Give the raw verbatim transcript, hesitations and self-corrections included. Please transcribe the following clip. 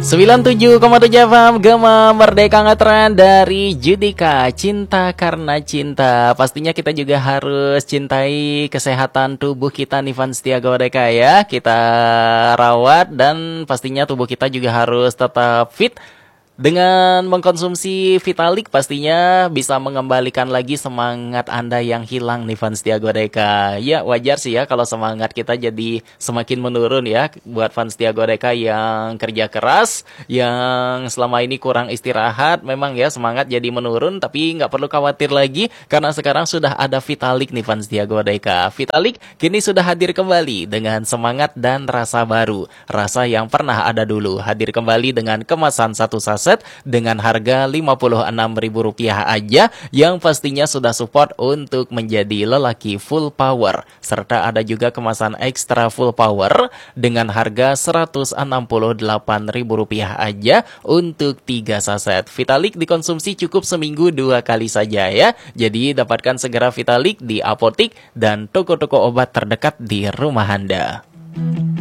sembilan puluh tujuh koma tujuh F M Gema Merdeka Ngetren dari Judika. Cinta karena cinta. Pastinya kita juga harus cintai kesehatan tubuh kita nih fans setia Merdeka ya. Kita rawat dan pastinya tubuh kita juga harus tetap fit. Dengan mengkonsumsi Vitalik pastinya bisa mengembalikan lagi semangat Anda yang hilang nih fans setia Godeka. Ya wajar sih ya kalau semangat kita jadi semakin menurun ya. Buat fans setia Godeka yang kerja keras, yang selama ini kurang istirahat, memang ya semangat jadi menurun. Tapi nggak perlu khawatir lagi karena sekarang sudah ada Vitalik nih fans setia Godeka. Vitalik kini sudah hadir kembali dengan semangat dan rasa baru. Rasa yang pernah ada dulu. Hadir kembali dengan kemasan satu saset dengan harga lima puluh enam ribu rupiah aja yang pastinya sudah support untuk menjadi lelaki full power. Serta ada juga kemasan ekstra full power dengan harga seratus enam puluh delapan ribu rupiah aja untuk tiga saset. Vitalik dikonsumsi cukup seminggu dua kali saja ya. Jadi dapatkan segera Vitalik di apotik dan toko-toko obat terdekat di rumah Anda.